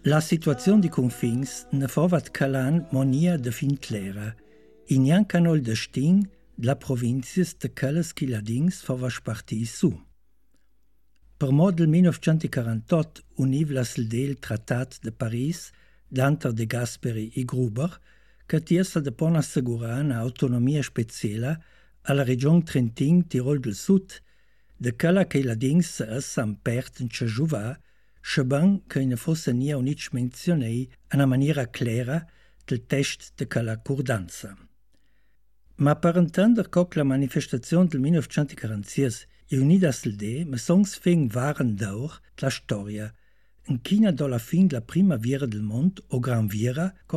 La situazione di confins ne fovat calan monia de fin clara. In jancanol de sting la provincias de cales chiladins fovas parti su. Per mod del 1948 univ il Tratat de Paris d'anter de Gasperi e Gruber che tiesa de pon assegurar una autonomia speciala alla region Trentin-Tirol del Sud, de cala che ladins s'han pert in Chajuva, sceban che ne fosse nia unic menzionei una maniera clara del test de cala curdanza. Ma per entender coc la manifestazione del 1946 e unidas il de, ma songs fing waren daur la storia, in china do la fin la prima viera del mond o gran viera